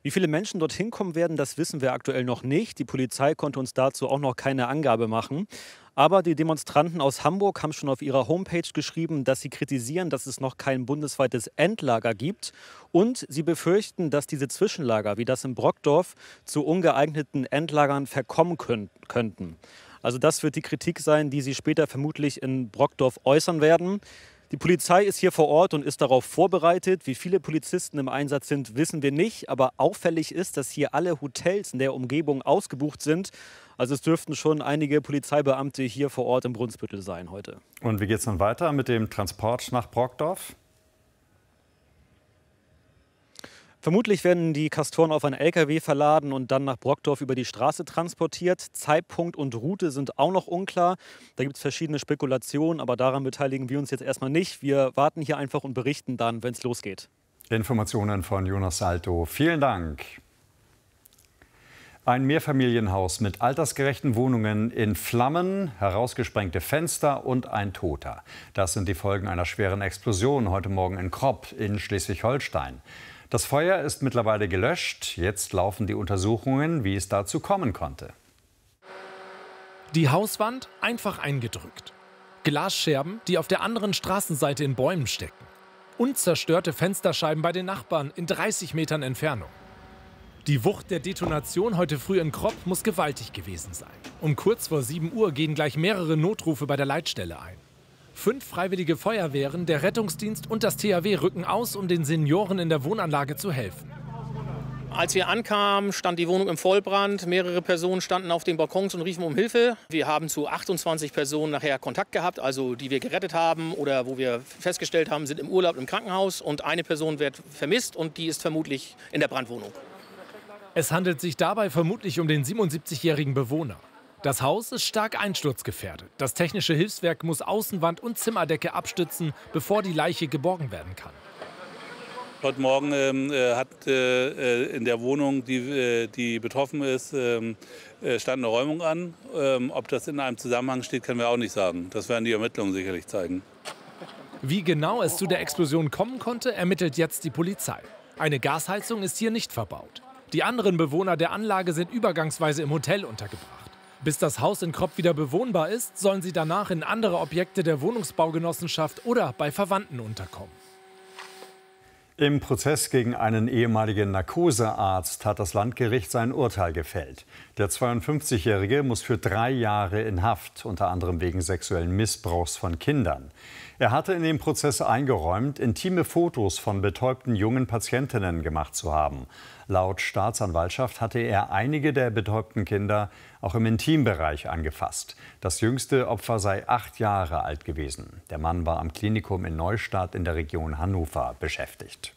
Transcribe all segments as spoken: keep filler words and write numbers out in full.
Wie viele Menschen dorthin kommen werden, das wissen wir aktuell noch nicht. Die Polizei konnte uns dazu auch noch keine Angabe machen. Aber die Demonstranten aus Hamburg haben schon auf ihrer Homepage geschrieben, dass sie kritisieren, dass es noch kein bundesweites Endlager gibt. Und sie befürchten, dass diese Zwischenlager, wie das in Brockdorf, zu ungeeigneten Endlagern verkommen können, könnten. Also das wird die Kritik sein, die sie später vermutlich in Brockdorf äußern werden. Die Polizei ist hier vor Ort und ist darauf vorbereitet. Wie viele Polizisten im Einsatz sind, wissen wir nicht. Aber auffällig ist, dass hier alle Hotels in der Umgebung ausgebucht sind. Also es dürften schon einige Polizeibeamte hier vor Ort im Brunsbüttel sein heute. Und wie geht es dann weiter mit dem Transport nach Brockdorf? Vermutlich werden die Castoren auf einen L K W verladen und dann nach Brockdorf über die Straße transportiert. Zeitpunkt und Route sind auch noch unklar. Da gibt es verschiedene Spekulationen, aber daran beteiligen wir uns jetzt erstmal nicht. Wir warten hier einfach und berichten dann, wenn es losgeht. Informationen von Jonas Salto. Vielen Dank. Ein Mehrfamilienhaus mit altersgerechten Wohnungen in Flammen, herausgesprengte Fenster und ein Toter. Das sind die Folgen einer schweren Explosion heute Morgen in Kropp in Schleswig-Holstein. Das Feuer ist mittlerweile gelöscht. Jetzt laufen die Untersuchungen, wie es dazu kommen konnte. Die Hauswand einfach eingedrückt. Glasscherben, die auf der anderen Straßenseite in Bäumen stecken. Unzerstörte Fensterscheiben bei den Nachbarn in dreißig Metern Entfernung. Die Wucht der Detonation heute früh in Kropp muss gewaltig gewesen sein. Um kurz vor sieben Uhr gehen gleich mehrere Notrufe bei der Leitstelle ein. Fünf freiwillige Feuerwehren, der Rettungsdienst und das T H W rücken aus, um den Senioren in der Wohnanlage zu helfen. Als wir ankamen, stand die Wohnung im Vollbrand. Mehrere Personen standen auf den Balkons und riefen um Hilfe. Wir haben zu achtundzwanzig Personen nachher Kontakt gehabt, also die wir gerettet haben oder wo wir festgestellt haben, sind im Urlaub im Krankenhaus. Und eine Person wird vermisst und die ist vermutlich in der Brandwohnung. Es handelt sich dabei vermutlich um den siebenundsiebzigjährigen Bewohner. Das Haus ist stark einsturzgefährdet. Das technische Hilfswerk muss Außenwand und Zimmerdecke abstützen, bevor die Leiche geborgen werden kann. Heute Morgen äh, hat äh, in der Wohnung, die, äh, die betroffen ist, äh, stand eine Räumung an. Ähm, ob das in einem Zusammenhang steht, können wir auch nicht sagen. Das werden die Ermittlungen sicherlich zeigen. Wie genau es zu der Explosion kommen konnte, ermittelt jetzt die Polizei. Eine Gasheizung ist hier nicht verbaut. Die anderen Bewohner der Anlage sind übergangsweise im Hotel untergebracht. Bis das Haus in Kropp wieder bewohnbar ist, sollen sie danach in andere Objekte der Wohnungsbaugenossenschaft oder bei Verwandten unterkommen. Im Prozess gegen einen ehemaligen Narkosearzt hat das Landgericht sein Urteil gefällt. Der zweiundfünfzigjährige muss für drei Jahre in Haft, unter anderem wegen sexuellen Missbrauchs von Kindern. Er hatte in dem Prozess eingeräumt, intime Fotos von betäubten jungen Patientinnen gemacht zu haben. Laut Staatsanwaltschaft hatte er einige der betäubten Kinder auch im Intimbereich angefasst. Das jüngste Opfer sei acht Jahre alt gewesen. Der Mann war am Klinikum in Neustadt in der Region Hannover beschäftigt.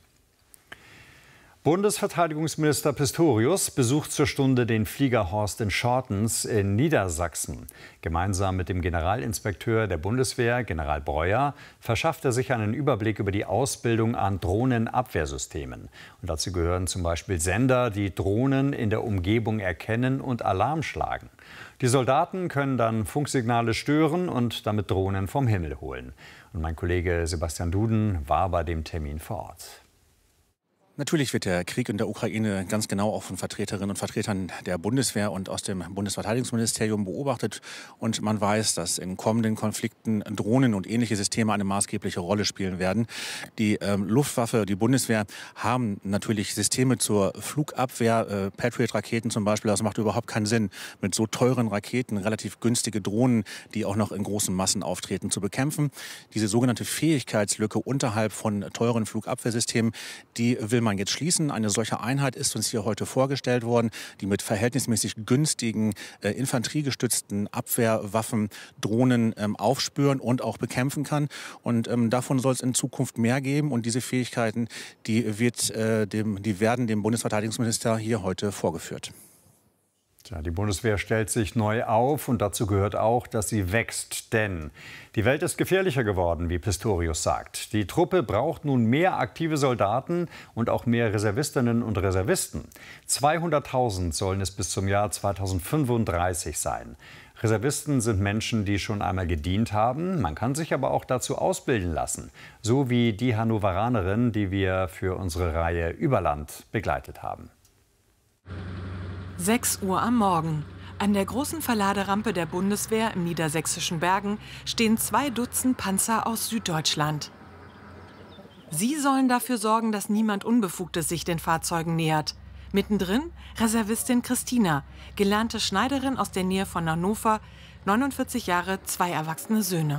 Bundesverteidigungsminister Pistorius besucht zur Stunde den Fliegerhorst in Schortens in Niedersachsen. Gemeinsam mit dem Generalinspekteur der Bundeswehr, General Breuer, verschafft er sich einen Überblick über die Ausbildung an Drohnenabwehrsystemen. Und dazu gehören zum Beispiel Sender, die Drohnen in der Umgebung erkennen und Alarm schlagen. Die Soldaten können dann Funksignale stören und damit Drohnen vom Himmel holen. Und mein Kollege Sebastian Duden war bei dem Termin vor Ort. Natürlich wird der Krieg in der Ukraine ganz genau auch von Vertreterinnen und Vertretern der Bundeswehr und aus dem Bundesverteidigungsministerium beobachtet. Und man weiß, dass in kommenden Konflikten Drohnen und ähnliche Systeme eine maßgebliche Rolle spielen werden. Die ähm, Luftwaffe, die Bundeswehr haben natürlich Systeme zur Flugabwehr, äh, Patriot-Raketen zum Beispiel. Das macht überhaupt keinen Sinn, mit so teuren Raketen relativ günstige Drohnen, die auch noch in großen Massen auftreten, zu bekämpfen. Diese sogenannte Fähigkeitslücke unterhalb von teuren Flugabwehrsystemen, die will man jetzt schließen. Eine solche Einheit ist uns hier heute vorgestellt worden, die mit verhältnismäßig günstigen äh, infanteriegestützten Abwehrwaffen Drohnen ähm, aufspüren und auch bekämpfen kann. Und ähm, davon soll es in Zukunft mehr geben. Und diese Fähigkeiten, die, wird, äh, dem, die werden dem Bundesverteidigungsminister hier heute vorgeführt. Tja, die Bundeswehr stellt sich neu auf und dazu gehört auch, dass sie wächst. Denn die Welt ist gefährlicher geworden, wie Pistorius sagt. Die Truppe braucht nun mehr aktive Soldaten und auch mehr Reservistinnen und Reservisten. zweihunderttausend sollen es bis zum Jahr zweitausendfünfunddreißig sein. Reservisten sind Menschen, die schon einmal gedient haben. Man kann sich aber auch dazu ausbilden lassen. So wie die Hannoveranerin, die wir für unsere Reihe Überland begleitet haben. sechs Uhr am Morgen. An der großen Verladerampe der Bundeswehr im niedersächsischen Bergen stehen zwei Dutzend Panzer aus Süddeutschland. Sie sollen dafür sorgen, dass niemand Unbefugtes sich den Fahrzeugen nähert. Mittendrin Reservistin Christina, gelernte Schneiderin aus der Nähe von Hannover, neunundvierzig Jahre, zwei erwachsene Söhne.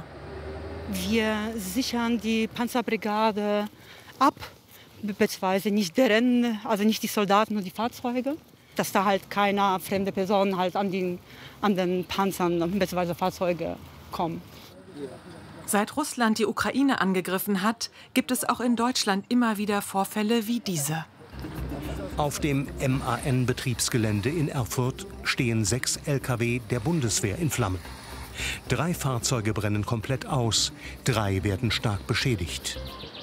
Wir sichern die Panzerbrigade ab, beziehungsweise nicht deren, also nicht die Soldaten und die Fahrzeuge, dass da halt keine fremde Personen halt an den, an den Panzern bzw. Fahrzeuge kommen. Seit Russland die Ukraine angegriffen hat, gibt es auch in Deutschland immer wieder Vorfälle wie diese. Auf dem M A N-Betriebsgelände in Erfurt stehen sechs L K W der Bundeswehr in Flammen. Drei Fahrzeuge brennen komplett aus, drei werden stark beschädigt.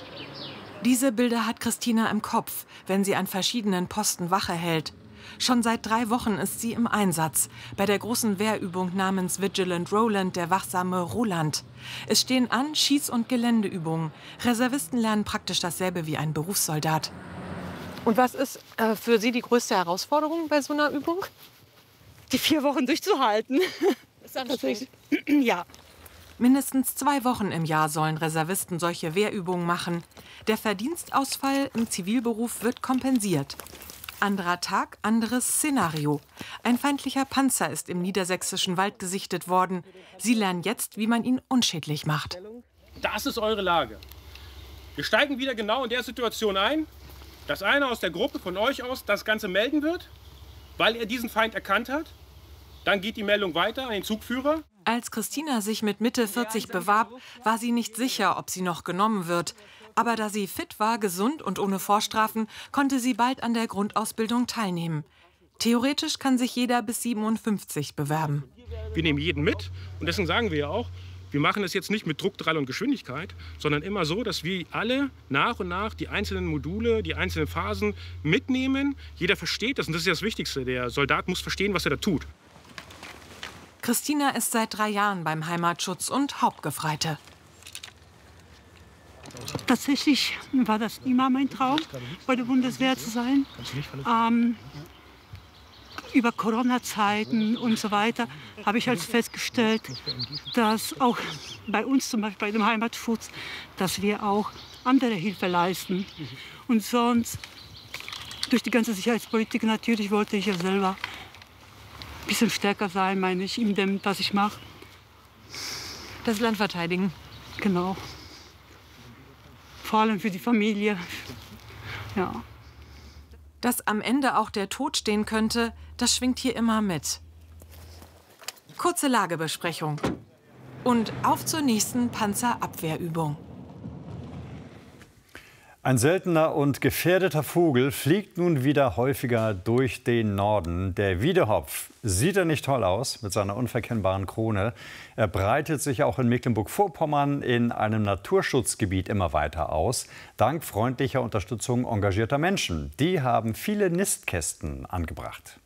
Diese Bilder hat Christina im Kopf, wenn sie an verschiedenen Posten Wache hält. Schon seit drei Wochen ist sie im Einsatz, bei der großen Wehrübung namens Vigilant Roland, der wachsame Roland. Es stehen an Schieß- und Geländeübungen. Reservisten lernen praktisch dasselbe wie ein Berufssoldat. Und was ist äh, für Sie die größte Herausforderung bei so einer Übung? Die vier Wochen durchzuhalten. Ist anstrengend. Ja. Mindestens zwei Wochen im Jahr sollen Reservisten solche Wehrübungen machen. Der Verdienstausfall im Zivilberuf wird kompensiert. Anderer Tag, anderes Szenario. Ein feindlicher Panzer ist im niedersächsischen Wald gesichtet worden. Sie lernen jetzt, wie man ihn unschädlich macht. Das ist eure Lage. Wir steigen wieder genau in der Situation ein, dass einer aus der Gruppe von euch aus das Ganze melden wird, weil er diesen Feind erkannt hat. Dann geht die Meldung weiter an den Zugführer. Als Christina sich mit Mitte vierzig bewarb, war sie nicht sicher, ob sie noch genommen wird. Aber da sie fit war, gesund und ohne Vorstrafen, konnte sie bald an der Grundausbildung teilnehmen. Theoretisch kann sich jeder bis siebenundfünfzig bewerben. Wir nehmen jeden mit und deswegen sagen wir ja auch, wir machen das jetzt nicht mit Druck, Drall und Geschwindigkeit, sondern immer so, dass wir alle nach und nach die einzelnen Module, die einzelnen Phasen mitnehmen. Jeder versteht das und das ist das Wichtigste. Der Soldat muss verstehen, was er da tut. Christina ist seit drei Jahren beim Heimatschutz und Hauptgefreite. Tatsächlich war das immer mein Traum, bei der Bundeswehr zu sein. Ähm, über Corona-Zeiten und so weiter habe ich halt festgestellt, dass auch bei uns, zum Beispiel bei dem Heimatschutz, dass wir auch andere Hilfe leisten. Und sonst, durch die ganze Sicherheitspolitik natürlich, wollte ich ja selber ein bisschen stärker sein, meine ich, in dem, was ich mache. Das Land verteidigen. Genau. Vor allem für die Familie. Ja. Dass am Ende auch der Tod stehen könnte, das schwingt hier immer mit. Kurze Lagebesprechung. Und auf zur nächsten Panzerabwehrübung. Ein seltener und gefährdeter Vogel fliegt nun wieder häufiger durch den Norden. Der Wiedehopf. Sieht er nicht toll aus mit seiner unverkennbaren Krone? Er breitet sich auch in Mecklenburg-Vorpommern in einem Naturschutzgebiet immer weiter aus, dank freundlicher Unterstützung engagierter Menschen. Die haben viele Nistkästen angebracht.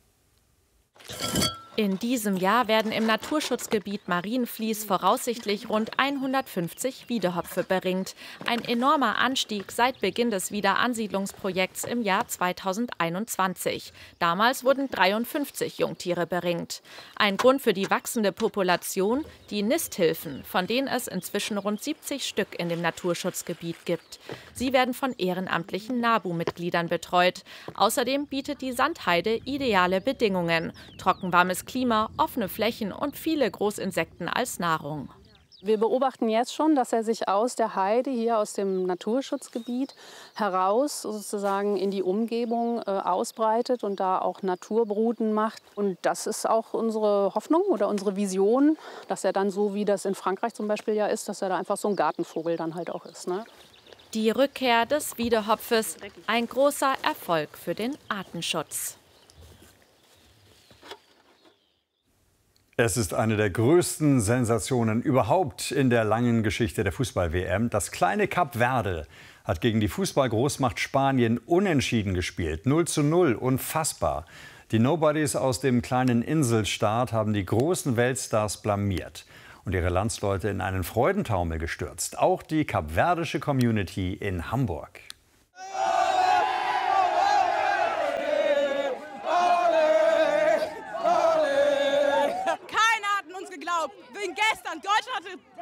In diesem Jahr werden im Naturschutzgebiet Marienfließ voraussichtlich rund hundertfünfzig Wiedehopfe beringt. Ein enormer Anstieg seit Beginn des Wiederansiedlungsprojekts im Jahr zweitausendeinundzwanzig. Damals wurden dreiundfünfzig Jungtiere beringt. Ein Grund für die wachsende Population, die Nisthilfen, von denen es inzwischen rund siebzig Stück in dem Naturschutzgebiet gibt. Sie werden von ehrenamtlichen NABU-Mitgliedern betreut. Außerdem bietet die Sandheide ideale Bedingungen. Trockenwarmes Klima, offene Flächen und viele Großinsekten als Nahrung. Wir beobachten jetzt schon, dass er sich aus der Heide, hier aus dem Naturschutzgebiet, heraus sozusagen in die Umgebung äh, ausbreitet und da auch Naturbruten macht. Und das ist auch unsere Hoffnung oder unsere Vision, dass er dann so, wie das in Frankreich zum Beispiel ja ist, dass er da einfach so ein Gartenvogel dann halt auch ist, ne? Die Rückkehr des Wiedehopfes, ein großer Erfolg für den Artenschutz. Es ist eine der größten Sensationen überhaupt in der langen Geschichte der Fußball-W M. Das kleine Kap Verde hat gegen die Fußballgroßmacht Spanien unentschieden gespielt. null zu null, unfassbar. Die Nobodies aus dem kleinen Inselstaat haben die großen Weltstars blamiert und ihre Landsleute in einen Freudentaumel gestürzt. Auch die kapverdische Community in Hamburg.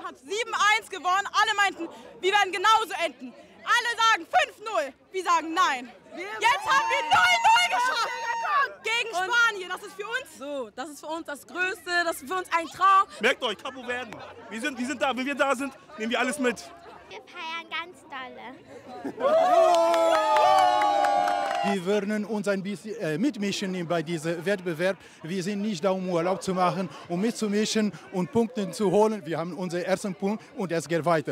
hat sieben eins gewonnen. Alle meinten, wir werden genauso enden. Alle sagen fünf null. Wir sagen nein. Jetzt haben wir null null geschafft. Gegen Spanien. Das ist für uns. So, das ist für uns das Größte. Das ist für uns ein Traum. Merkt euch, Capo Verde. Wir sind, wir sind da. Wenn wir da sind, nehmen wir alles mit. Wir feiern ganz dolle. Wir würden uns ein bisschen äh, mitmischen bei diesem Wettbewerb. Wir sind nicht da, um Urlaub zu machen, um mitzumischen und Punkte zu holen. Wir haben unseren ersten Punkt und es geht weiter.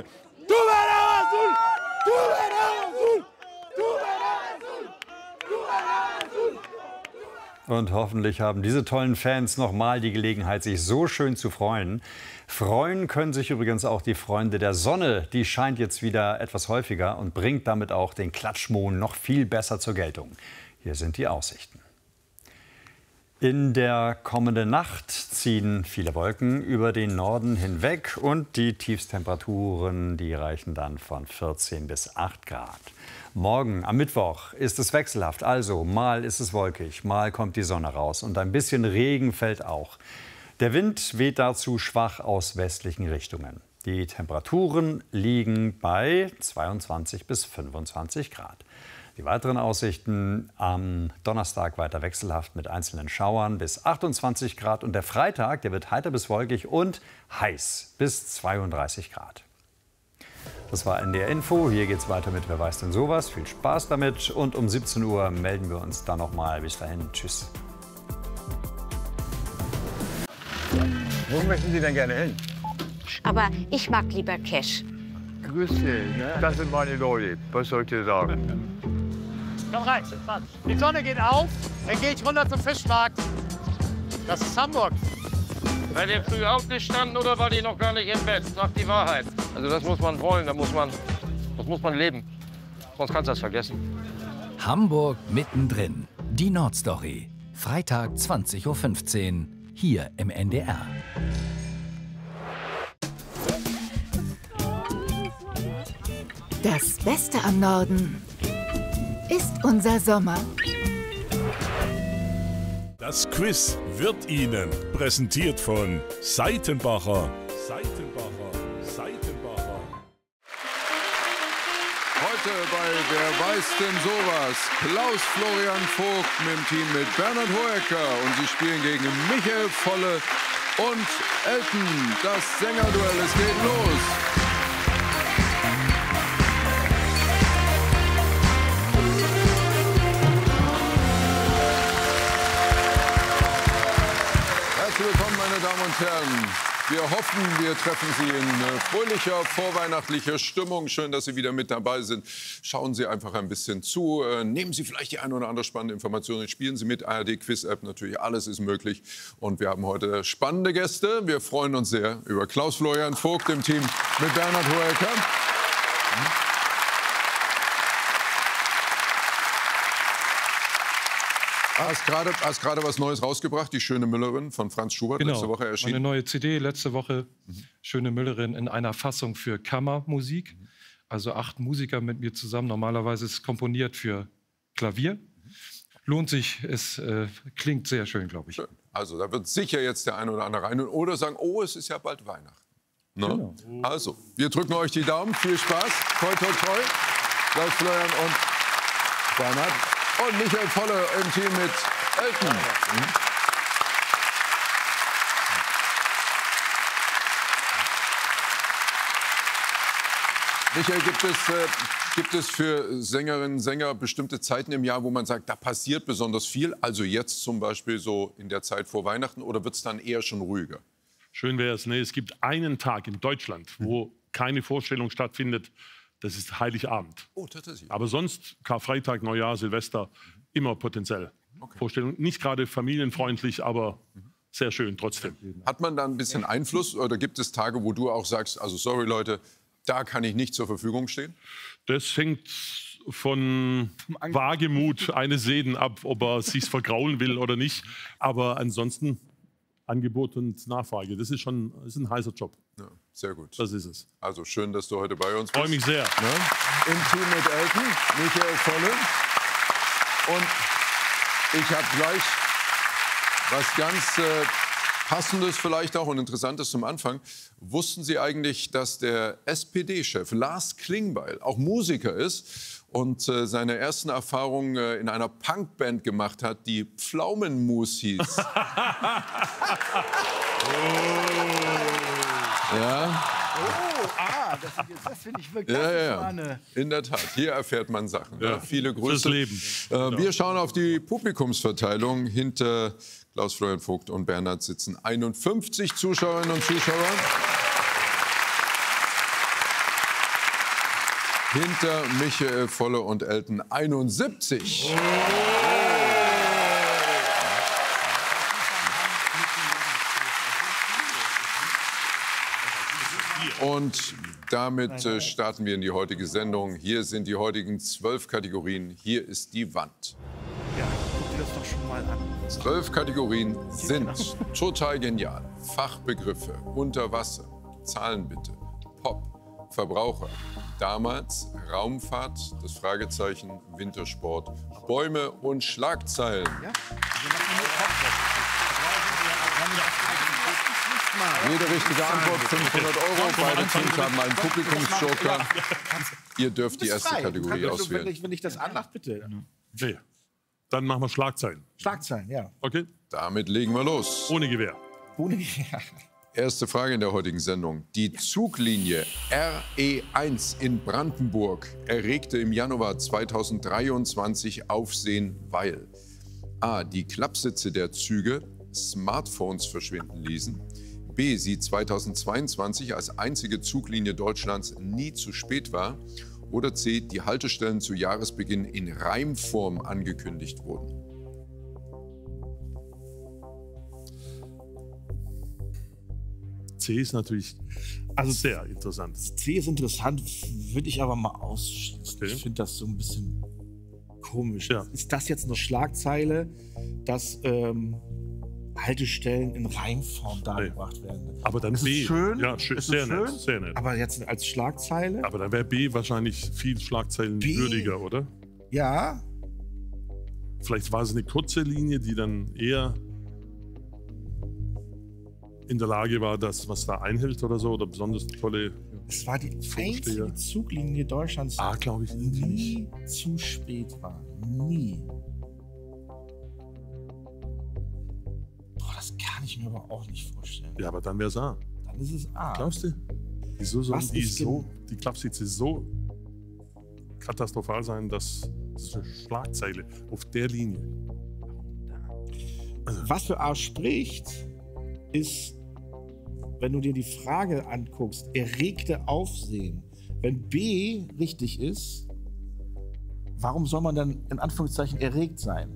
Und hoffentlich haben diese tollen Fans noch mal die Gelegenheit, sich so schön zu freuen. Freuen können sich übrigens auch die Freunde der Sonne. Die scheint jetzt wieder etwas häufiger und bringt damit auch den Klatschmohn noch viel besser zur Geltung. Hier sind die Aussichten. In der kommenden Nacht ziehen viele Wolken über den Norden hinweg und die Tiefstemperaturen, die reichen dann von vierzehn bis acht Grad. Morgen am Mittwoch ist es wechselhaft, also mal ist es wolkig, mal kommt die Sonne raus und ein bisschen Regen fällt auch. Der Wind weht dazu schwach aus westlichen Richtungen. Die Temperaturen liegen bei zweiundzwanzig bis fünfundzwanzig Grad. Die weiteren Aussichten am Donnerstag weiter wechselhaft mit einzelnen Schauern bis achtundzwanzig Grad. Und der Freitag, der wird heiter bis wolkig und heiß bis zweiunddreißig Grad. Das war N D R Info. Hier geht's weiter mit Wer weiß denn sowas. Viel Spaß damit. Und um siebzehn Uhr melden wir uns dann noch mal. Bis dahin. Tschüss. Wo möchten Sie denn gerne hin? Aber ich mag lieber Cash. Grüß dich, das sind meine Leute. Was soll ich dir sagen? Komm rein, die Sonne geht auf, dann gehe ich runter zum Fischmarkt. Das ist Hamburg. Weil ihr früh aufgestanden oder war die noch gar nicht im Bett? Sagt die Wahrheit. Also das muss man wollen, da muss man, das muss man leben. Sonst kannst du das vergessen. Hamburg mittendrin. Die Nordstory. Freitag zwanzig Uhr fünfzehn. Hier im N D R. Das Beste am Norden ist unser Sommer. Das Quiz wird Ihnen präsentiert von Seitenbacher. Seitenbacher, Seitenbacher. Heute bei Wer weiß denn sowas? Klaus Florian Vogt mit dem Team mit Bernhard Hoecker und sie spielen gegen Michael Volle und Elton. Das Sängerduell, es geht los. Herzlich willkommen, meine Damen und Herren. Wir hoffen, wir treffen Sie in fröhlicher, vorweihnachtlicher Stimmung. Schön, dass Sie wieder mit dabei sind. Schauen Sie einfach ein bisschen zu. Nehmen Sie vielleicht die eine oder andere spannende Information. Spielen Sie mit A R D Quiz App. Natürlich, alles ist möglich. Und wir haben heute spannende Gäste. Wir freuen uns sehr über Klaus Florian Vogt im Team mit Bernhard Hoecker. Hast gerade hast gerade was Neues rausgebracht, die Schöne Müllerin von Franz Schubert, genau, letzte Woche erschienen. Eine neue C D letzte Woche, mhm. Schöne Müllerin in einer Fassung für Kammermusik. Mhm. Also acht Musiker mit mir zusammen. Normalerweise ist es komponiert für Klavier. Mhm. Lohnt sich, es äh, klingt sehr schön, glaube ich. Schön. Also da wird sicher jetzt der eine oder andere rein oder sagen, oh, es ist ja bald Weihnachten. Ne? Genau. Also, wir drücken euch die Daumen. Viel Spaß. Toi, toi, toi. Klaus Florian und Bernhard. Und Michael Volle im Team mit Elton. Mhm. Michael, gibt es, äh, gibt es für Sängerinnen und Sänger bestimmte Zeiten im Jahr, wo man sagt, da passiert besonders viel? Also jetzt zum Beispiel so in der Zeit vor Weihnachten oder wird es dann eher schon ruhiger? Schön wäre es. Nee, es gibt einen Tag in Deutschland, wo keine Vorstellung stattfindet. Das ist Heiligabend. Oh, tatsächlich. Aber sonst Karfreitag, Neujahr, Silvester, immer potenziell. Okay. Vorstellung. Nicht gerade familienfreundlich, aber sehr schön trotzdem. Hat man da ein bisschen Einfluss oder gibt es Tage, wo du auch sagst, also sorry Leute, da kann ich nicht zur Verfügung stehen? Das hängt von Wagemut eines Jeden ab, ob er es sich vergraulen will oder nicht. Aber ansonsten Angebot und Nachfrage, das ist schon das ist ein heißer Job. Ja, sehr gut. Das ist es. Also schön, dass du heute bei uns bist. Freue mich sehr. Ne? Im Team mit Elton, Michael Volle. Und ich habe gleich was ganz, äh, Passendes vielleicht auch und Interessantes zum Anfang. Wussten Sie eigentlich, dass der S P D-Chef Lars Klingbeil auch Musiker ist und äh, seine ersten Erfahrungen äh, in einer Punkband gemacht hat, die Pflaumenmus hieß? oh. Ja. Oh, ah, das, das finde ich wirklich Ja, ja, das war eine... in der Tat. Hier erfährt man Sachen. Ja, Ja, viele Grüße. fürs Leben. Äh, Genau. Wir schauen auf die Publikumsverteilung. Hinter Klaus-Florian Vogt und Bernhard sitzen einundfünfzig Zuschauerinnen und Zuschauer. Hinter Michael Volle und Elton einundsiebzig. Und damit äh, starten wir in die heutige Sendung. Hier sind die heutigen zwölf Kategorien. Hier ist die Wand. Ja, guck dir das doch schon mal an. Zwölf Kategorien sind total genial. Fachbegriffe, Unterwasser, Zahlen bitte, Pop, Verbraucher, damals, Raumfahrt, das Fragezeichen, Wintersport, Bäume und Schlagzeilen. Ja? Jede richtige Antwort fünfhundert Euro. Beide Teams haben einen Publikumsjoker. Ihr dürft die erste Kategorie Wenn auswählen. ich, wenn ich das anlache, bitte. Nee. Dann machen wir Schlagzeilen. Schlagzeilen, ja. Okay? Damit legen wir los. Ohne Gewehr. Ohne Gewehr. Erste Frage in der heutigen Sendung. Die Zuglinie R E eins in Brandenburg erregte im Januar zweitausenddreiundzwanzig Aufsehen, weil a. die Klappsitze der Züge Smartphones verschwinden ließen, b. sie zweitausendzweiundzwanzig als einzige Zuglinie Deutschlands nie zu spät war oder c. die Haltestellen zu Jahresbeginn in Reimform angekündigt wurden. C ist natürlich also sehr interessant. C ist interessant, würde ich aber mal ausschließen. Okay. Ich finde das so ein bisschen komisch. Ja. Ist das jetzt eine Schlagzeile, dass ähm, Haltestellen in Reimform dargebracht werden? Aber dann ist B. Es schön? Ja, schön, ist sehr es nett, schön? sehr nett. Aber jetzt als Schlagzeile? Aber dann wäre B wahrscheinlich viel Schlagzeilenwürdiger, oder? Ja. Vielleicht war es eine kurze Linie, die dann eher in der Lage war, das, was da einhält oder so, oder besonders tolle. Es war die Vorsteher. einzige Zuglinie Deutschlands, Ah, glaube ich, die nie zu spät war. Nie. Boah, das kann ich mir aber auch nicht vorstellen. Ja, aber dann wäre es A. Dann ist es A. Glaubst du? Wieso sollen Was die, ist so, die Klappsitze so katastrophal sein, dass das ist eine Schlagzeile auf der Linie? Was für A spricht, ist, wenn du dir die Frage anguckst, erregte Aufsehen. Wenn B richtig ist, warum soll man dann in Anführungszeichen erregt sein?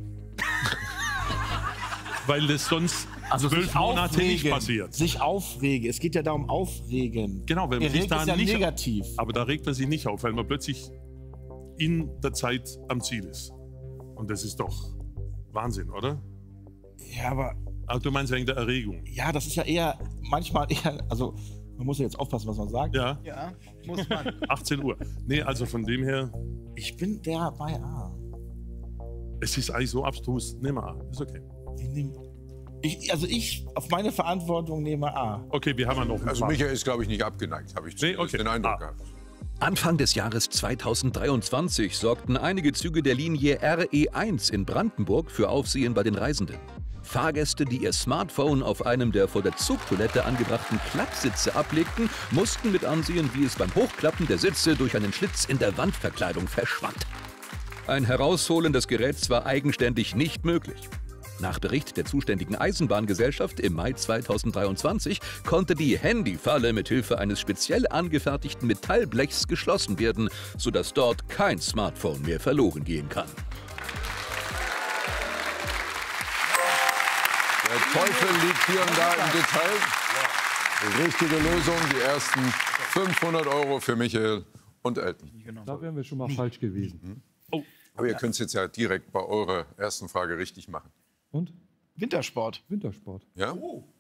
Weil das sonst Also zwölf sich Monate nicht aufregen, passiert. Sich aufregen. Es geht ja darum, aufregen. Genau, wenn man Erregt sich da ist ja nicht negativ. Aber da regt man sich nicht auf, weil man plötzlich in der Zeit am Ziel ist. Und das ist doch Wahnsinn, oder? Ja, aber Ach, du meinst wegen der Erregung? ja, das ist ja eher manchmal eher, also man muss ja jetzt aufpassen, was man sagt. Ja. Ja, muss man. achtzehn Uhr. Nee, also von dem her, Ich bin der bei A. es ist eigentlich so abstrus. Nehmen wir A, ist okay. Ich nehm, ich, also ich auf meine Verantwortung nehme A. Okay, wir haben ja noch ein Also paar. Michael ist, glaube ich, nicht abgeneigt, habe ich Nee, zumindest okay. den Eindruck Ah. gehabt. Anfang des Jahres zweitausenddreiundzwanzig sorgten einige Züge der Linie R E eins in Brandenburg für Aufsehen bei den Reisenden. Fahrgäste, die ihr Smartphone auf einem der vor der Zugtoilette angebrachten Klappsitze ablegten, mussten mit ansehen, wie es beim Hochklappen der Sitze durch einen Schlitz in der Wandverkleidung verschwand. Ein Herausholen des Geräts war eigenständig nicht möglich. Nach Bericht der zuständigen Eisenbahngesellschaft im Mai zweitausenddreiundzwanzig konnte die Handyfalle mit Hilfe eines speziell angefertigten Metallblechs geschlossen werden, sodass dort kein Smartphone mehr verloren gehen kann. Der Teufel liegt hier und da im Detail. Richtige Lösung, die ersten fünfhundert Euro für Michael und Elton. Da wären wir schon mal falsch gewesen. Oh. Aber ihr könnt es jetzt ja direkt bei eurer ersten Frage richtig machen. Und? Wintersport. Wintersport. Ja?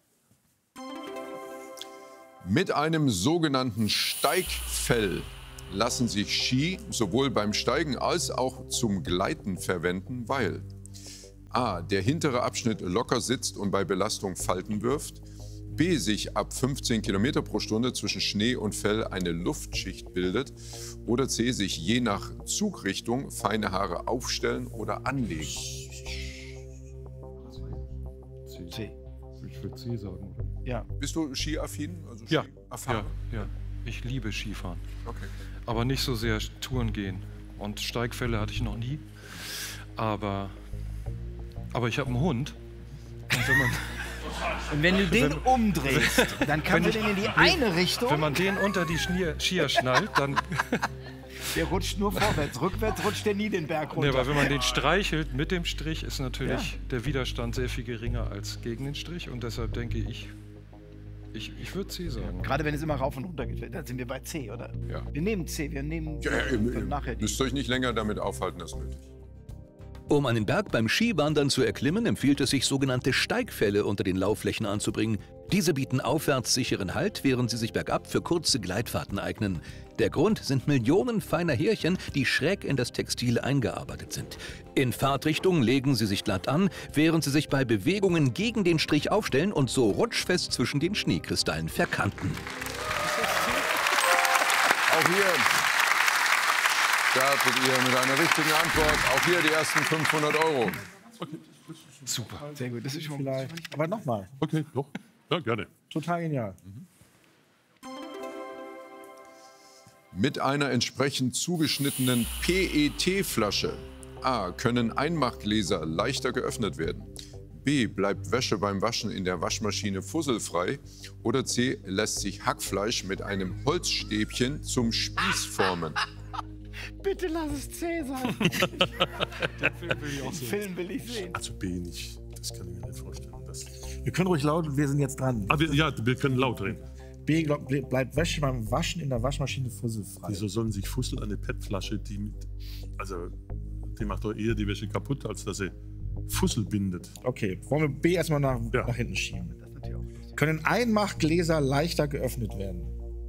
Mit einem sogenannten Steigfell lassen sich Ski sowohl beim Steigen als auch zum Gleiten verwenden, weil A, der hintere Abschnitt locker sitzt und bei Belastung Falten wirft. B, sich ab fünfzehn Kilometer pro Stunde zwischen Schnee und Fell eine Luftschicht bildet. Oder C, sich je nach Zugrichtung feine Haare aufstellen oder anlegen. C. Ich würde C sagen. Ja. Bist du skiaffin? Also Ja. Ski-erfahren? ja, ja. Ich liebe Skifahren. Okay. Aber nicht so sehr Touren gehen. Und Steigfälle hatte ich noch nie. Aber, aber ich habe einen Hund. Und wenn man Und wenn du den Wenn- umdrehst, dann kannst du Wenn den in die ich- eine Richtung. Wenn man den unter die Skier, Skier schnallt, dann. Der rutscht nur vorwärts. Rückwärts rutscht der nie den Berg runter. Nee, aber wenn man den streichelt mit dem Strich, ist natürlich Ja. der Widerstand sehr viel geringer als gegen den Strich. Und deshalb denke ich, ich, ich würde C sagen. Gerade wenn es immer rauf und runter geht, dann sind wir bei C, oder? Ja. Wir nehmen C, wir nehmen Ja, ja, ihr, ihr nachher die. müsst euch nicht länger damit aufhalten als nötig. Um einen Berg beim Skiwandern zu erklimmen, empfiehlt es sich, sogenannte Steigfälle unter den Laufflächen anzubringen. Diese bieten aufwärts sicheren Halt, während sie sich bergab für kurze Gleitfahrten eignen. Der Grund sind Millionen feiner Härchen, die schräg in das Textil eingearbeitet sind. In Fahrtrichtung legen sie sich glatt an, während sie sich bei Bewegungen gegen den Strich aufstellen und so rutschfest zwischen den Schneekristallen verkanten. Auch hier startet ihr mit einer richtigen Antwort. Auch hier die ersten fünfhundert Euro. Super. Sehr gut, das ist schon Vielleicht. Aber nochmal. Okay, doch. Ja, gerne. Total genial. Mit einer entsprechend zugeschnittenen P E T-Flasche. A, können Einmachgläser leichter geöffnet werden. B, bleibt Wäsche beim Waschen in der Waschmaschine fusselfrei. Oder C, lässt sich Hackfleisch mit einem Holzstäbchen zum Spieß formen. Bitte lass es C sein. Den Film will ich auch Den sehen. Film will ich sehen. Also B nicht. Das kann ich mir nicht vorstellen. Das Wir können ruhig laut, wir sind jetzt dran. ah, wir, ja, wir können laut reden. B, glaub, ble- bleibt Wäsche beim Waschen in der Waschmaschine fusselfrei. Wieso sollen sich Fussel eine P E T-Flasche, die mit. Also, die macht doch eher die Wäsche kaputt, als dass sie Fussel bindet. Okay, wollen wir B erstmal nach, nach hinten schieben. Können Einmachgläser leichter geöffnet werden?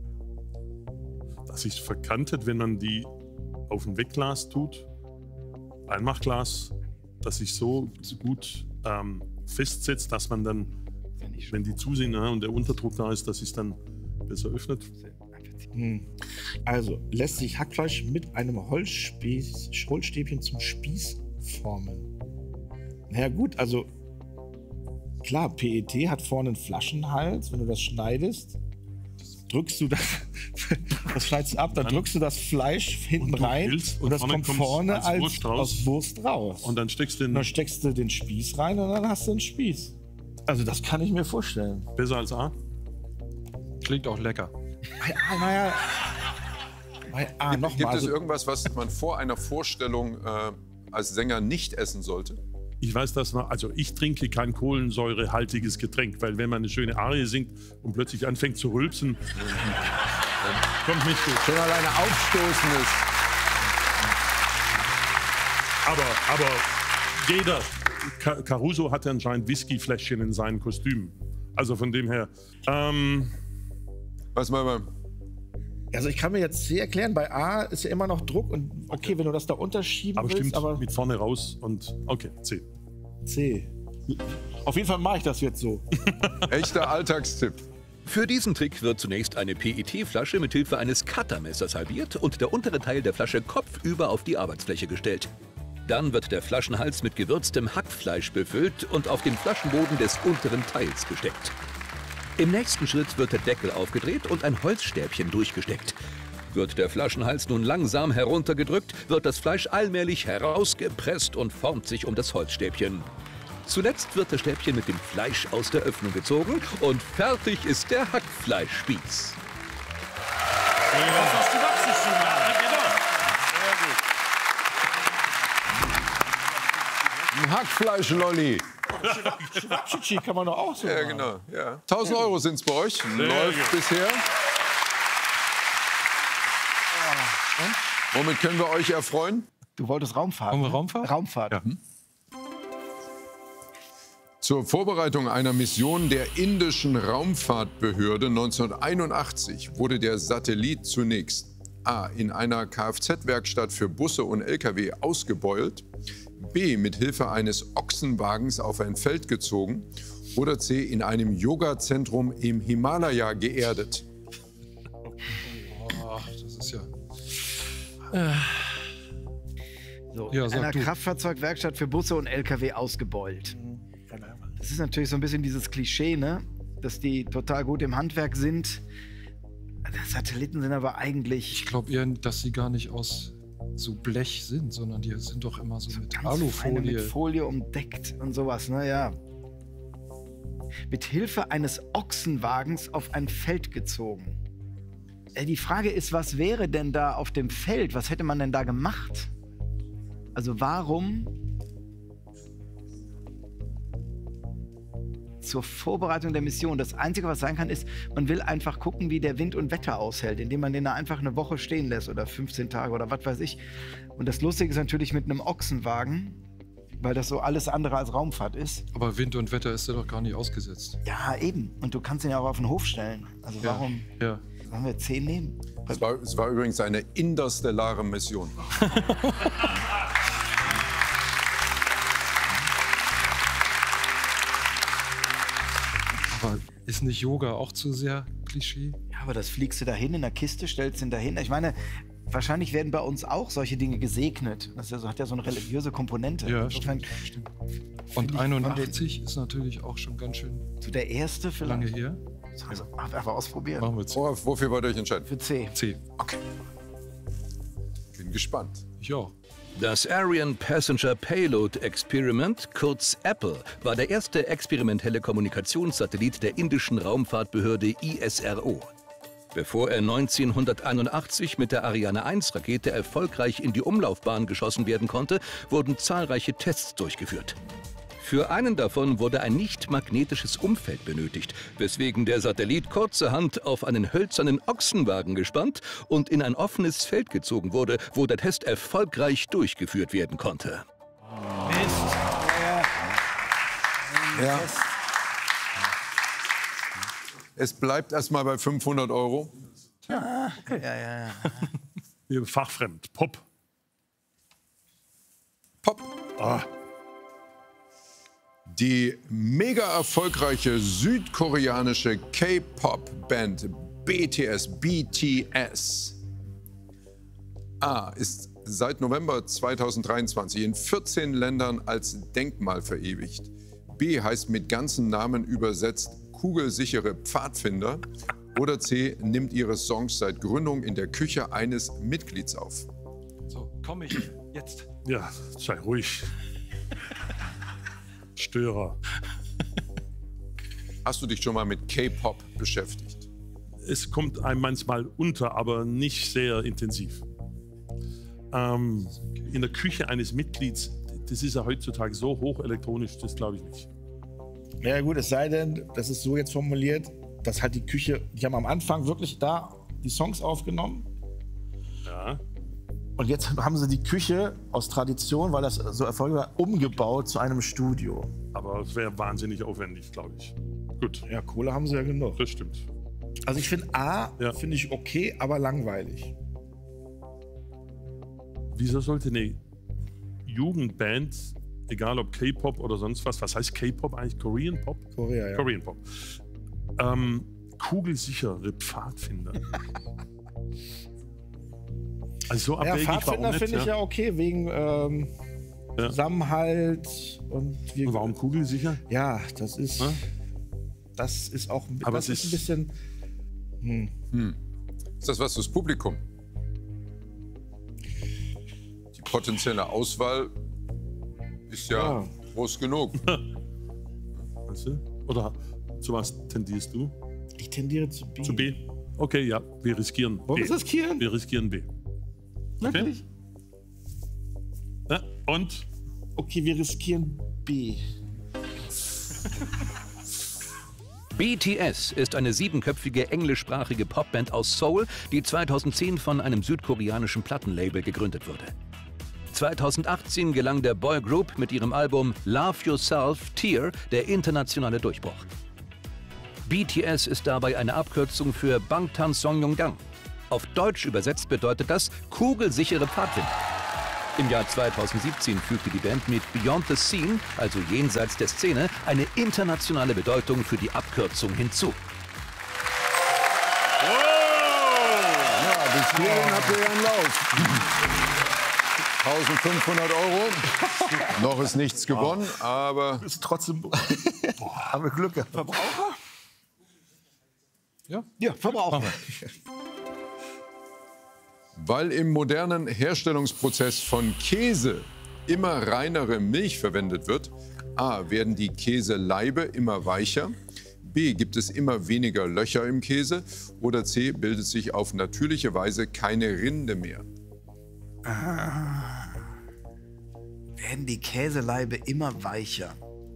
Das ist verkantet, wenn man die auf ein Wegglas tut. Einmachglas, das sich so gut ähm, festsetzt, dass man dann, wenn die zusehen ja, und der Unterdruck da ist, dass es dann besser öffnet. Hm. Also, lässt sich Hackfleisch mit einem Holzspieß, Holzstäbchen zum Spieß formen? Na ja, gut, also klar, P E T hat vorne einen Flaschenhals. Wenn du das schneidest, drückst du das, das schneidest du ab, dann drückst du das Fleisch hinten Und du rein willst, und, und das vorne kommt kommt's vorne als als, Wurst raus. aus Wurst raus. Und dann steckst du den. Und dann steckst du den Spieß rein und dann hast du einen Spieß. Also das kann ich mir vorstellen. Besser als A? Klingt auch lecker. Naja, ah, Gibt, noch gibt mal, es also- irgendwas, was man vor einer Vorstellung äh, als Sänger nicht essen sollte? Ich weiß das noch, also ich trinke kein kohlensäurehaltiges Getränk, weil wenn man eine schöne Arie singt und plötzlich anfängt zu rülpsen, kommt nicht gut. Schon alleine aufstoßen ist. Aber, aber jeder, Ca- Caruso hatte anscheinend Whiskyfläschchen in seinem Kostüm. Also von dem her. Ähm, Was mal beim. Also ich kann mir jetzt C erklären, bei A ist ja immer noch Druck und okay, wenn du das da unterschieben aber willst, stimmt, aber mit vorne raus und okay, C. C. Auf jeden Fall mache ich das jetzt so. Echter Alltagstipp. Für diesen Trick wird zunächst eine P E T-Flasche mit Hilfe eines Cuttermessers halbiert und der untere Teil der Flasche kopfüber auf die Arbeitsfläche gestellt. Dann wird der Flaschenhals mit gewürztem Hackfleisch befüllt und auf den Flaschenboden des unteren Teils gesteckt. Im nächsten Schritt wird der Deckel aufgedreht und ein Holzstäbchen durchgesteckt. Wird der Flaschenhals nun langsam heruntergedrückt, wird das Fleisch allmählich herausgepresst und formt sich um das Holzstäbchen. Zuletzt wird das Stäbchen mit dem Fleisch aus der Öffnung gezogen und fertig ist der Hackfleischspieß. Das hast du abgeschrieben. Ein Hackfleischlolli. Schwabschichi kann man doch auch so Ja, machen. genau. Ja. tausend Euro sind es bei euch. Sehr Läuft gut. bisher. Womit können wir euch erfreuen? Du wolltest Raumfahrt. Wollen wir Raumfahrt? Raumfahrt. Ja. Zur Vorbereitung einer Mission der indischen Raumfahrtbehörde neunzehnhunderteinundachtzig wurde der Satellit zunächst A. in einer Kfz-Werkstatt für Busse und L K W ausgebeult, B. Mit Hilfe eines Ochsenwagens auf ein Feld gezogen. Oder C. In einem Yoga-Zentrum im Himalaya geerdet. Oh, das ist ja... So, Ja, in sag einer du. Kraftfahrzeugwerkstatt für Busse und L K W ausgebeult. Das ist natürlich so ein bisschen dieses Klischee, ne? Dass die total gut im Handwerk sind. Satelliten sind aber eigentlich... Ich glaube eher, dass sie gar nicht aus so Blech sind, sondern die sind doch immer so, so mit Alufolie. Mit Folie umdeckt und sowas, ne? Ja. Mit Hilfe eines Ochsenwagens auf ein Feld gezogen. Äh, Die Frage ist, was wäre denn da auf dem Feld? Was hätte man denn da gemacht? Also warum zur Vorbereitung der Mission? Das Einzige, was sein kann, ist, man will einfach gucken, wie der Wind und Wetter aushält, indem man den da einfach eine Woche stehen lässt oder fünfzehn Tage oder was weiß ich. Und das Lustige ist natürlich mit einem Ochsenwagen, weil das so alles andere als Raumfahrt ist. Aber Wind und Wetter ist ja doch gar nicht ausgesetzt. Ja, eben. Und du kannst ihn ja auch auf den Hof stellen. Also Ja, warum ja. sollen wir zehn nehmen? Es war, es war übrigens eine interstellare Mission. Aber ist nicht Yoga auch zu sehr Klischee? Ja, aber das fliegst du dahin in der Kiste, stellst ihn dahin. Ich meine, wahrscheinlich werden bei uns auch solche Dinge gesegnet. Das ist ja so- hat ja so eine religiöse Komponente. Ja, Insofern stimmt, stimmt. find Und ich von einundachtzig ist natürlich auch schon ganz schön So der erste vielleicht. lange her. Also einfach ausprobieren. Machen wir C. Worauf- Wofür wollt ihr euch entscheiden? Für C. C. Okay. Bin gespannt. Ich auch. Das Ariane Passenger Payload Experiment, kurz Apple, war der erste experimentelle Kommunikationssatellit der indischen Raumfahrtbehörde I S R O. Bevor er neunzehnhunderteinundachtzig mit der Ariane eins Rakete erfolgreich in die Umlaufbahn geschossen werden konnte, wurden zahlreiche Tests durchgeführt. Für einen davon wurde ein nicht magnetisches Umfeld benötigt, weswegen der Satellit kurzerhand auf einen hölzernen Ochsenwagen gespannt und in ein offenes Feld gezogen wurde, wo der Test erfolgreich durchgeführt werden konnte. Ja. Es bleibt erstmal bei fünfhundert Euro. Ja, okay. ja, ja, ja. Hier fachfremd. Pop. Pop. Ah. Die mega erfolgreiche südkoreanische K-Pop-Band B T S, B T S A ist seit November zweitausenddreiundzwanzig in vierzehn Ländern als Denkmal verewigt. B heißt mit ganzen Namen übersetzt kugelsichere Pfadfinder. Oder C nimmt ihre Songs seit Gründung in der Küche eines Mitglieds auf. So, komm ich jetzt. Ja, sei ruhig. Störer. Hast du dich schon mal mit K-Pop beschäftigt? Es kommt einem manchmal unter, aber nicht sehr intensiv. Ähm, in der Küche eines Mitglieds, das ist ja heutzutage so hochelektronisch, das glaube ich nicht. Ja gut, es sei denn, das ist so jetzt formuliert, dass halt die Küche, die haben am Anfang wirklich da die Songs aufgenommen. Ja. Und jetzt haben sie die Küche aus Tradition, weil das so erfolgreich war, umgebaut zu einem Studio. Aber es wäre wahnsinnig aufwendig, glaube ich. Gut. Ja, Kohle haben sie ja genug. Das stimmt. Also ich finde A, Ja. finde ich okay, aber langweilig. Wieso sollte eine Jugendband, egal ob K-Pop oder sonst was, was heißt K-Pop eigentlich? Korean Pop? Korea, ja. Korean Pop. Ähm, kugelsichere Pfadfinder. Also so Ja, abwegig, warum Pfadfinder nicht? finde ich ja okay, wegen ähm, Ja. Zusammenhalt und, wir, Und warum kugelsicher? Ja, das ist, Ja? das ist auch Aber das es ist ein bisschen. Hm. Hm. Ist das was fürs Publikum? Die potenzielle Auswahl ist ja, Ja. groß genug. Weißt du? Oder zu was tendierst du? Ich tendiere zu B. Zu B? Okay, ja, wir riskieren Wollen B. wir riskieren? Wir riskieren B. Wirklich? Ja, und? Okay, wir riskieren B. B T S ist eine siebenköpfige englischsprachige Popband aus Seoul, die zweitausendzehn von einem südkoreanischen Plattenlabel gegründet wurde. zweitausendachtzehn gelang der Boygroup mit ihrem Album Love Yourself Tear der internationale Durchbruch. B T S ist dabei eine Abkürzung für Bangtan Sonyeongang. Auf Deutsch übersetzt bedeutet das kugelsichere Pfadfinder. Im Jahr zweitausendsiebzehn fügte die Band mit Beyond the Scene, also jenseits der Szene, eine internationale Bedeutung für die Abkürzung hinzu. Ja, bis hierhin habt ihr ja einen Lauf. eintausendfünfhundert Euro. Noch ist nichts gewonnen, aber... Ist trotzdem... Haben wir Glück gehabt. Verbraucher? Ja, ja Verbraucher. Weil im modernen Herstellungsprozess von Käse immer reinere Milch verwendet wird, a. werden die Käselaibe immer weicher, b. gibt es immer weniger Löcher im Käse oder c. bildet sich auf natürliche Weise keine Rinde mehr. Ah. Werden die Käselaibe immer weicher?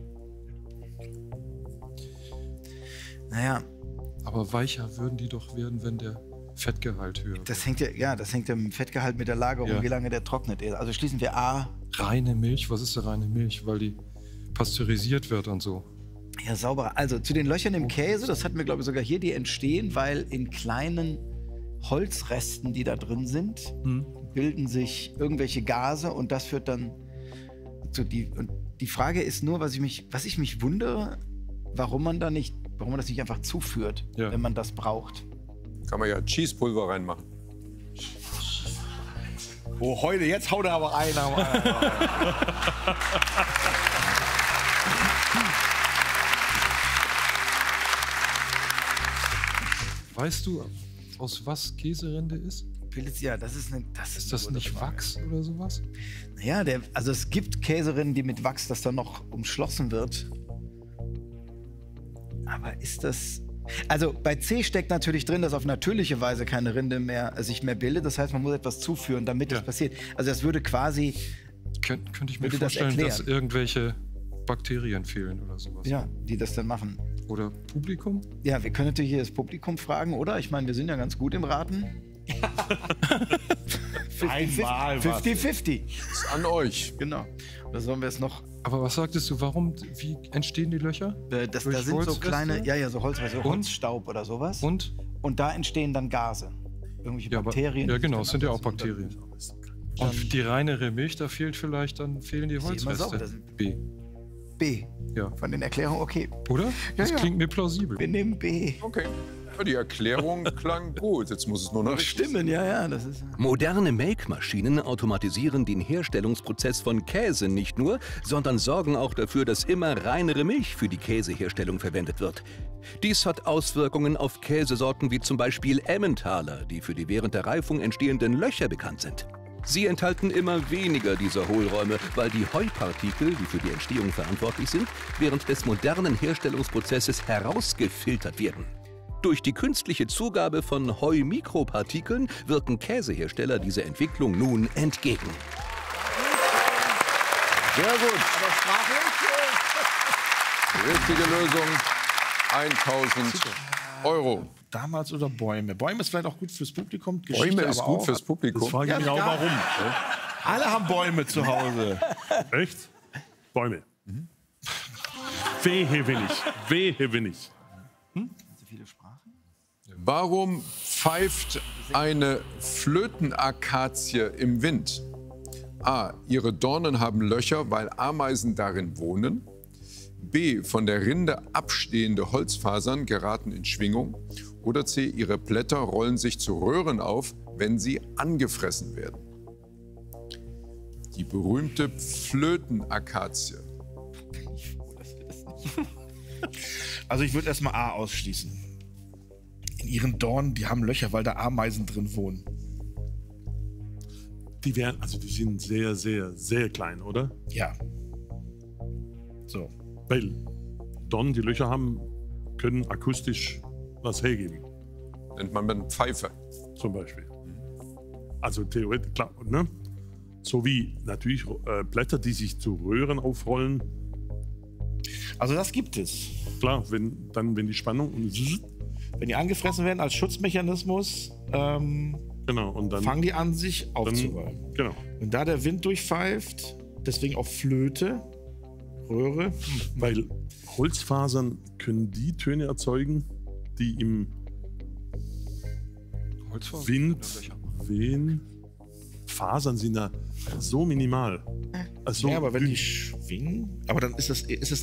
Naja. Aber weicher würden die doch werden, wenn der Fettgehalt höher wird. Das hängt ja, ja, das hängt ja mit dem Fettgehalt mit der Lagerung, Ja. wie lange der trocknet ist. Also schließen wir A. Reine Milch? Was ist denn reine Milch? Weil die pasteurisiert wird und so. Ja, sauberer. Also zu den Löchern im Käse, das hatten wir, glaube ich, sogar hier, die entstehen, weil in kleinen Holzresten, die da drin sind, Hm. bilden sich irgendwelche Gase und das führt dann zu die. Und die Frage ist nur, was ich mich, was ich mich wundere, warum man da nicht, warum man das nicht einfach zuführt, Ja. wenn man das braucht. Kann man ja Cheesepulver reinmachen. Oh, heute, jetzt haut er aber ein. Weißt du, aus was Käserinde ist? Bildet ja, das ist eine. Das ist das nicht Wachs oder sowas? Naja, der, also es gibt Käserinnen, die mit Wachs, das dann noch umschlossen wird. Aber ist das. Also bei C steckt natürlich drin, dass auf natürliche Weise keine Rinde mehr äh, sich mehr bildet. Das heißt, man muss etwas zuführen, damit das passiert. Also das würde quasi. Könnt, könnte ich mir würde das vorstellen, dass erklären. irgendwelche Bakterien fehlen oder sowas. Ja, die das dann machen. Oder Publikum? Ja, wir können natürlich hier das Publikum fragen, oder? Ich meine, wir sind ja ganz gut im Raten. Einmal was. fünfzig fünfzig. Ist an euch. Genau. Oder sollen wir es noch. Aber was sagtest du, warum, wie entstehen die Löcher? Äh, das, Durch da sind so Holzreste? kleine, ja, ja, so Holzreste, Und? Holzstaub oder sowas. Und? Und da entstehen dann Gase. Irgendwelche Ja, aber- Bakterien. ja die genau, dann es sind ja auch ablassen. Bakterien. Dann- Und die reinere Milch, da fehlt vielleicht, dann fehlen die Ist die immer Holzreste. sauber, das sind- B. B. Ja. Von den Erklärungen, okay. Oder? Ja, Das ja. klingt mir plausibel. Wir nehmen B. Okay. Ja, die Erklärung klang gut. Jetzt muss es nur noch stimmen. Ja, ja, das ist. Moderne Melkmaschinen automatisieren den Herstellungsprozess von Käse nicht nur, sondern sorgen auch dafür, dass immer reinere Milch für die Käseherstellung verwendet wird. Dies hat Auswirkungen auf Käsesorten wie zum Beispiel Emmentaler, die für die während der Reifung entstehenden Löcher bekannt sind. Sie enthalten immer weniger dieser Hohlräume, weil die Heupartikel, die für die Entstehung verantwortlich sind, während des modernen Herstellungsprozesses herausgefiltert werden. Durch die künstliche Zugabe von Heumikropartikeln wirken Käsehersteller dieser Entwicklung nun entgegen. Sehr gut. Richtige Lösung. eintausend Euro. Damals oder Bäume? Bäume ist vielleicht auch gut fürs Publikum. Geschichte Bäume ist aber gut auch. fürs Publikum. Das frage ich mich auch, Ja, warum. Alle haben Bäume zu Hause. Echt? Bäume. Wehe will ich. Wehe will ich. Warum pfeift eine Flötenakazie im Wind? A. Ihre Dornen haben Löcher, weil Ameisen darin wohnen. B. Von der Rinde abstehende Holzfasern geraten in Schwingung. Oder C. Ihre Blätter rollen sich zu Röhren auf, wenn sie angefressen werden. Die berühmte Flötenakazie. Also ich würde erstmal A ausschließen. In ihren Dornen, die haben Löcher, weil da Ameisen drin wohnen. Die wären, also die sind sehr, sehr, sehr klein, oder? Ja. So. Weil Dornen, die Löcher haben, können akustisch was hergeben. Nennt man dann Pfeife. Zum Beispiel. Also theoretisch, klar, ne? So wie natürlich äh, Blätter, die sich zu Röhren aufrollen. Also das gibt es. Klar, wenn, dann, wenn die Spannung und Wenn die angefressen werden als Schutzmechanismus, ähm, genau, und dann fangen die an, sich aufzurollen. Dann, genau. Wenn da der Wind durchpfeift, deswegen auch Flöte, Röhre. Weil Holzfasern können die Töne erzeugen, die im Holzfasern Wind wehen. Fasern sind da so minimal. Also ja, aber wenn die schwingen, aber dann ist das, ist das